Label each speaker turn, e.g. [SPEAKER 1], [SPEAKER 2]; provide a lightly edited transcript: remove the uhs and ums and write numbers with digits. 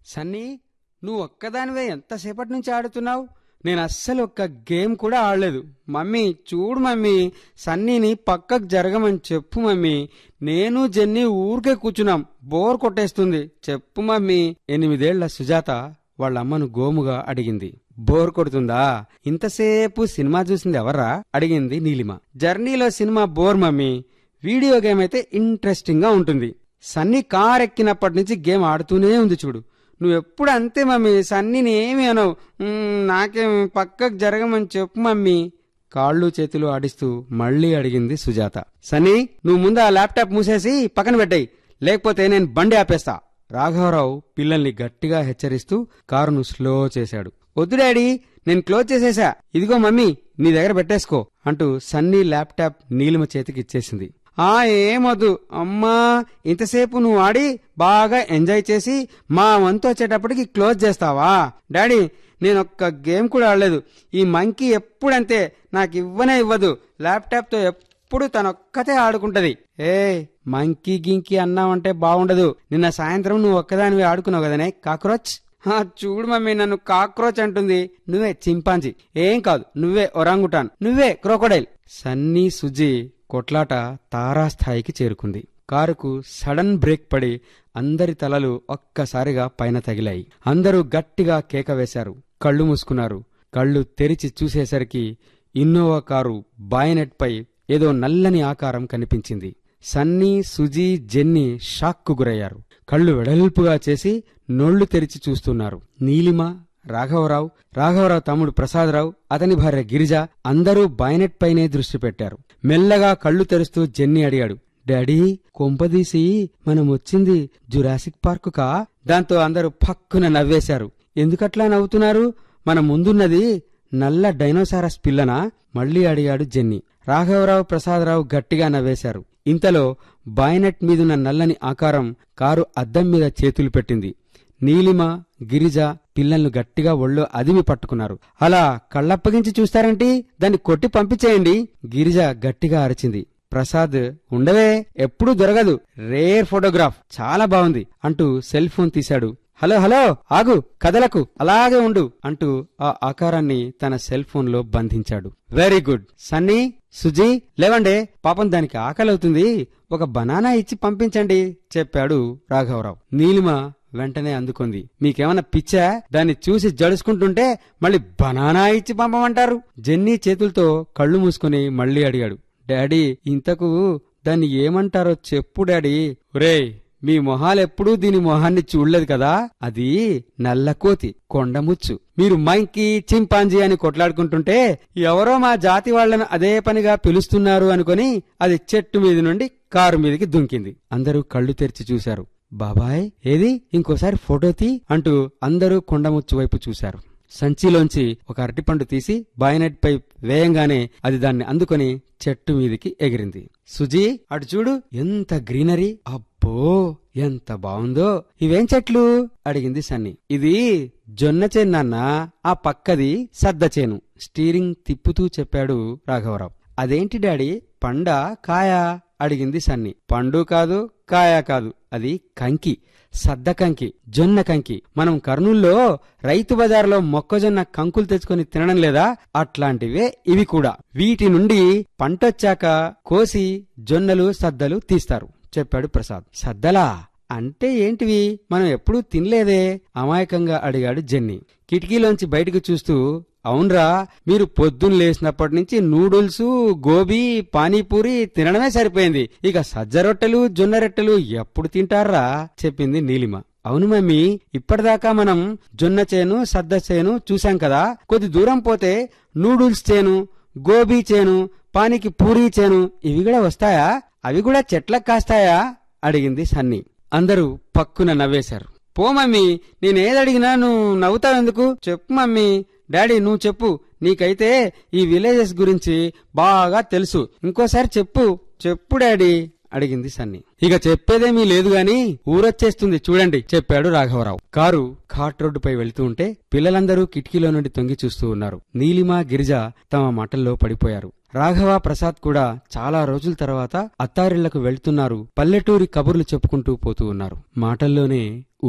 [SPEAKER 1] సన్నీ, నువ్వు ఒక్కదానివే ఎంతసేపటి నుంచి ఆడుతున్నావు? నేను అస్సలు ఒక్క గేమ్ కూడా ఆడలేదు. మమ్మీ చూడు మమ్మీ, సన్నీని పక్కకు జరగమని చెప్పు మమ్మీ. నేను జెన్నీ ఊరికే కూర్చున్నాం, బోర్ కొట్టేస్తుంది. చెప్పు మమ్మీ. 8 ఏళ్ల సుజాత వాళ్ళమ్మను గోముగా అడిగింది. బోర్ కొడుతుందా? ఇంతసేపు సినిమా చూసింది ఎవర్రా? అడిగింది నీలిమ. జర్నీలో cinema bore mummy, video game అయితే ఇంట్రెస్టింగ్ గా ఉంటుంది. సన్నీ కార్ ఎక్కినప్పటి నుంచి గేమ్ ఆడుతూనే ఉంది చూడు. నువ్వెప్పుడు అంతే మమ్మీ, సన్నీని ఏమి అనవు. నాకేం పక్కకు జరగమని చెప్పు మమ్మీ. కాళ్ళు చేతులు ఆడిస్తూ మళ్లీ అడిగింది సుజాత. సన్నీ, నువ్వు ముందు ఆ ల్యాప్టాప్ మూసేసి పక్కన పెట్టాయి, లేకపోతే నేను బండి ఆపేస్తా. రాఘవరావు పిల్లల్ని గట్టిగా హెచ్చరిస్తూ కారును స్లో చేశాడు. వద్దు డాడీ, నేను క్లోజ్ చేసేసా, ఇదిగో మమ్మీ నీ దగ్గర పెట్టేసుకో అంటూ సన్నీ ల్యాప్టాప్ నీలిమ చేతికి ఇచ్చేసింది. ఏమొద్దు అమ్మా, ఇంతసేపు నువ్వు ఆడి బాగా ఎంజాయ్ చేసి మా వంతు వచ్చేటప్పటికి క్లోజ్ చేస్తావా? డాడీ, నేనొక్క గేమ్ కూడా ఆడలేదు. ఈ మంకీ ఎప్పుడంతే, నాకు ఇవ్వనే ఇవ్వదు. ల్యాప్టాప్తో ఎప్పుడు తనొక్కతే ఆడుకుంటది. మంకీ గింకీ అన్నావంటే బాగుండదు. నిన్న సాయంత్రం నువ్వు ఒక్కదానివే ఆడుకున్నావు కదనే కాక్రోచ్. చూడు మమ్మీ, నన్ను కాక్రోచ్ అంటుంది. నువ్వే చింపాంజీ. ఏం కాదు, నువ్వే ఒరాంగుటాన్, నువ్వే క్రోకోడైల్. సన్నీ సుజీ కొట్లాట తారాస్థాయికి చేరుకుంది. కారుకు సడన్ బ్రేక్ పడి అందరి తలలు ఒక్కసారిగా పైన తగిలాయి. అందరూ గట్టిగా కేక వేశారు. కళ్ళు మూసుకున్నారు. కళ్ళు తెరిచి చూసేసరికి ఇన్నోవా కారు బాయినెట్ పై ఏదో నల్లని ఆకారం కనిపించింది. సన్నీ, సుజీ, జెన్నీ షాక్కు గురయ్యారు. కళ్ళు వెడల్పుగా చేసి నోళ్లు తెరిచి చూస్తున్నారు. నీలిమ, రాఘవరావు తమ్ముడు ప్రసాదరావు, అతని భార్య గిరిజ అందరూ బాయినెట్ పైనే దృష్టి పెట్టారు. మెల్లగా కళ్ళు తెరుస్తూ జెన్నీ అడిగాడు, డాడీ, కొంపదీసి మనం వచ్చింది జురాసిక్ పార్కుకా? దాంతో అందరూ పక్కున నవ్వేశారు. ఎందుకట్లా నవ్వుతున్నారు? మన ముందున్నది నల్ల డైనోసారస్ పిల్లనా? మళ్లీ అడిగాడు జెన్నీ. రాఘవరావు, ప్రసాదరావు గట్టిగా నవ్వేశారు. ఇంతలో బాయినెట్ మీదున్న నల్లని ఆకారం కారు అద్దం మీద చేతులు పెట్టింది. నీలిమ, గిరిజ పిల్లలను గట్టిగా ఒళ్ళో అదిమి పట్టుకున్నారు. అలా కళ్ళప్పగించి చూస్తారేంటి? దాన్ని కొట్టి పంపించేయండి, గిరిజ గట్టిగా అరిచింది. ప్రసాద్, ఉండవే, ఎప్పుడూ దొరకదు, రేర్ ఫోటోగ్రాఫ్, చాలా బాగుంది అంటూ సెల్ ఫోన్ తీశాడు. హలో ఆగు, కదలకు, అలాగే ఉండు అంటూ ఆ ఆకారాన్ని తన సెల్ ఫోన్లో బంధించాడు. Very good. సన్నీ, సుజీ, లేవండే, పాపం దానికి ఆకలవుతుంది, ఒక బనానా ఇచ్చి పంపించండి చెప్పాడు రాఘవరావు. నీలిమ వెంటనే అందుకుంది. మీకేమన్నా పిచ్చా? దాన్ని చూసి జడుచుకుంటుంటే మళ్ళీ బనానా ఇచ్చి పంపమంటారు? జెన్నీ చేతులతో కళ్ళు మూసుకుని మళ్లీ అడిగాడు, డాడీ, ఇంతకు దాన్ని ఏమంటారో చెప్పు డాడీ. ఒరేయ్, మీ మొహాలెప్పుడూ దీని మొహాన్ని చూడలేదు కదా, అది నల్లకోతి, కొండముచ్చు. మీరు మంకీ, చింపాంజీ అని కొట్లాడుకుంటుంటే ఎవరో మా జాతి వాళ్లను అదే పనిగా పిలుస్తున్నారు అనుకుని అది చెట్టు మీద నుండి కారు మీదకి దుంకింది. అందరూ కళ్ళు తెరిచి చూశారు. బాబాయ్, ఏది, ఇంకోసారి ఫోటో తీ అంటూ అందరూ కొండముచ్చు వైపు చూశారు. సంచిలోంచి ఒక అరటిపండు తీసి బాయినెట్ పై వేయంగానే అది దాన్ని అందుకొని చెట్టు మీదికి ఎగిరింది. సుజీ, అటు చూడు, ఎంత గ్రీనరీ, అబ్బో ఎంత బావుందో. ఇవేం చెట్లు? అడిగింది సన్నీ. ఇది జొన్న చేను నాన్నా, ఆ పక్కది సద్ద చేను, స్టీరింగ్ తిప్పుతూ చెప్పాడు రాఘవరావు. అదేంటి డాడీ, పండా కాయా? అడిగింది సన్నీ. పండు కాదు, కాయ కాదు, అది కంకి, సద్ద కంకి, జొన్న కంకి. మనం కర్నూల్లో రైతు బజార్లో మొక్కజొన్న కంకులు తెచ్చుకొని తినడం లేదా, అట్లాంటివే ఇవి కూడా. వీటి నుండి పంటొచ్చాక కోసి జొన్నలు, సద్దలు తీస్తారు చెప్పాడు ప్రసాద్. సద్దలా అంటే ఏంటివి? మనం ఎప్పుడూ తినలేదే అమాయకంగా అడిగాడు జెన్నీ కిటికీలోంచి బయటకు చూస్తూ. అవునరా, మీరు పొద్దున్న లేచినప్పటి నుంచి నూడిల్స్, గోబీ, పానీపూరి తినడమే సరిపోయింది. ఇక సజ్జ రొట్టెలు, జొన్న రొట్టెలు ఎప్పుడు తింటారా చెప్పింది నీలిమ. అవును మమ్మీ, ఇప్పటిదాకా మనం జొన్న చేను, సద్ద చేను చూశాం కదా, కొద్ది దూరం పోతే నూడిల్స్ చేను, గోబీ చేను, పానీకి పూరీ చేను, ఇవి కూడా వస్తాయా? అవి కూడా చెట్లకు కాస్తాయా? అడిగింది సన్నీ. అందరూ పక్కున నవ్వేశారు. పో మమ్మీ, నేనేదడిగినా నువ్వు నవ్వుతావెందుకు? చెప్పు మమ్మీ. డాడీ, నువ్వు చెప్పు, నీకైతే ఈ విలేజెస్ గురించి బాగా తెలుసు, ఇంకోసారి చెప్పు డాడీ అడిగింది సన్నీ. ఇక చెప్పేదేమీ లేదు గాని ఊరొచ్చేస్తుంది చూడండి చెప్పాడు రాఘవరావు. కారు ఘాట్ రోడ్డుపై వెళ్తూ ఉంటే పిల్లలందరూ కిటికీలో నుండి తొంగి చూస్తూ ఉన్నారు. నీలిమ, గిరిజ తమ మాటల్లో పడిపోయారు. రాఘవ, ప్రసాద్ కూడా చాలా రోజుల తర్వాత అత్తారిళ్లకు వెళ్తున్నారు. పల్లెటూరి కబుర్లు చెప్పుకుంటూ పోతూ ఉన్నారు. మాటల్లోనే